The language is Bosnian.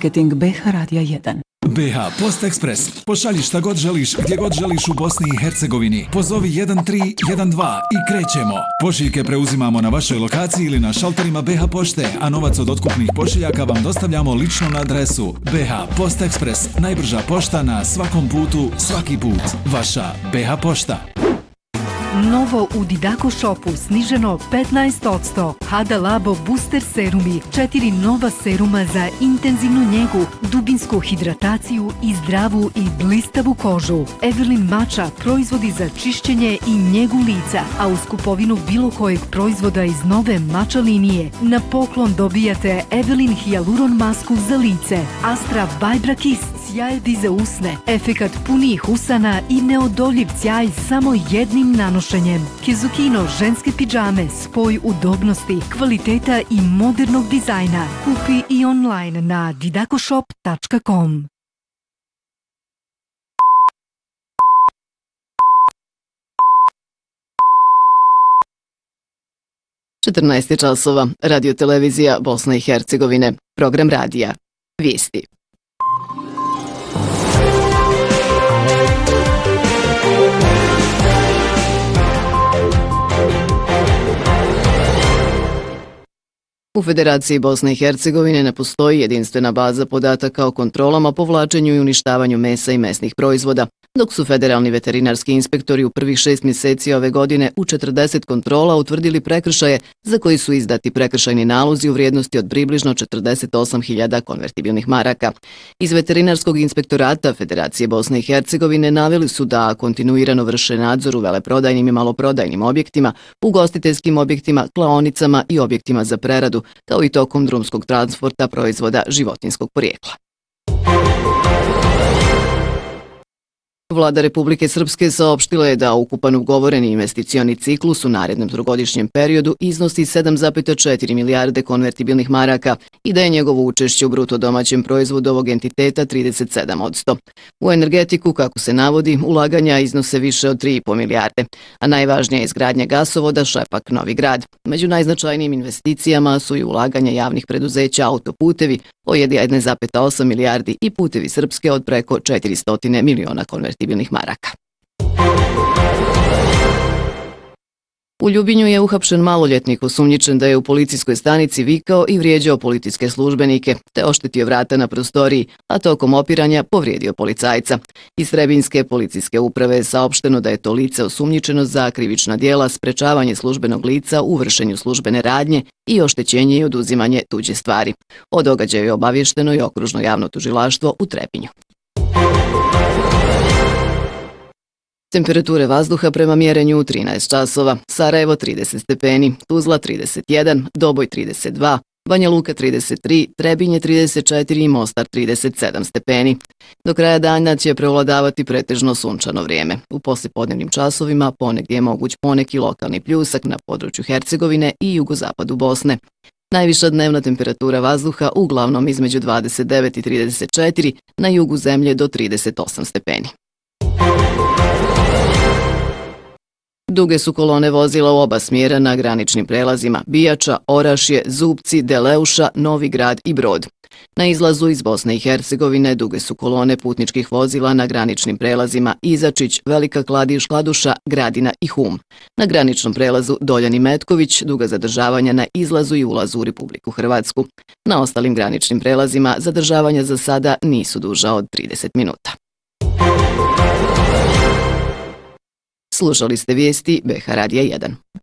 Marketing BH Radija 1. BH Post Ekspres. Pošalji šta god želiš, gdje god želiš u Bosni i Hercegovini. Pozovi 1312 i krećemo. Pošiljke preuzimamo na vašoj lokaciji ili na šalterima BH Pošte, a novac od otkupnih pošiljaka vam dostavljamo lično na adresu. BH Post Ekspres. Najbrža pošta na svakom putu, svaki put. Vaša BH Pošta. Novo u Didako Shopu sniženo 15%. Hada Labo Booster serumi. 4 nova seruma za intenzivnu njegu, dubinsku hidrataciju i zdravu i blistavu kožu. Evelyn Mača proizvodi za čišćenje i njegu lica, a uz kupovinu bilo kojeg proizvoda iz nove Mača linije na poklon dobijate Evelyn Hyaluron masku za lice. Astra Vibra Kiss sjajedi za usne, efekat punijih usana i neodoljiv sjaj samo jednim nanošenjem. Kizukino ženske pidžame, spoj udobnosti, kvaliteta i modernog dizajna. Kupi i online na didakoshop.com. časova, Radio Televizija Bosne i Hercegovine, program radija, vijesti. U Federaciji Bosne i Hercegovine ne postoji jedinstvena baza podataka o kontrolama, povlačenju i uništavanju mesa i mesnih proizvoda, dok su federalni veterinarski inspektori u prvih 6 mjeseci ove godine u 40 kontrola utvrdili prekršaje za koji su izdati prekršajni nalozi u vrijednosti od približno 48.000 konvertibilnih maraka. Iz veterinarskog inspektorata Federacije Bosne i Hercegovine naveli su da kontinuirano vrše nadzor u veleprodajnim i maloprodajnim objektima, ugostiteljskim objektima, klaonicama i objektima za preradu, kao i tokom drumskog transporta proizvoda životinjskog porijekla. Vlada Republike Srpske saopštila je da ukupan ugovoreni investicioni ciklus u narednom trogodišnjem periodu iznosi 7,4 milijarde konvertibilnih maraka i da je njegovo učešće u bruto domaćem proizvodu ovog entiteta 37%. U energetiku, kako se navodi, ulaganja iznose više od 3,5 milijarde, a najvažnija je izgradnja gasovoda Šepak-Novi Grad. Među najznačajnijim investicijama su i ulaganja javnih preduzeća autoputevi o 1,8 milijardi i putevi Srpske od preko 400 miliona konvertibilnih maraka. U Ljubinju je uhapšen maloljetnik osumnjičen da je u policijskoj stanici vikao i vrijeđao policijske službenike, te oštetio vrata na prostoriji, a tokom opiranja povrijedio policajca. Iz Trebinjske policijske uprave je saopšteno da je to lice osumnjičeno za krivična djela, sprečavanje službenog lica u vršenju službene radnje i oštećenje i oduzimanje tuđe stvari. O događaju je obavješteno i Okružno javno tužilaštvo u Trebinju. Temperature vazduha prema mjerenju u 13 časova, Sarajevo 30 stepeni, Tuzla 31, Doboj 32, Banja Luka 33, Trebinje 34 i Mostar 37 stepeni. Do kraja dana će prevladavati pretežno sunčano vrijeme. U poslijepodnevnim časovima ponegdje je moguć poneki lokalni pljusak na području Hercegovine i jugozapadu Bosne. Najviša dnevna temperatura vazduha uglavnom između 29 i 34, na jugu zemlje do 38 stepeni. Duge su kolone vozila u oba smjera na graničnim prelazima Bijača, Orašje, Zupci, Deleuša, Novi Grad i Brod. Na izlazu iz Bosne i Hercegovine duge su kolone putničkih vozila na graničnim prelazima Izačić, Velika Kladiš, Kladuša, Gradina i Hum. Na graničnom prelazu Doljan i Metković duga zadržavanja na izlazu i ulazu u Republiku Hrvatsku. Na ostalim graničnim prelazima zadržavanja za sada nisu duža od 30 minuta. Slušali ste vijesti BH Radija 1.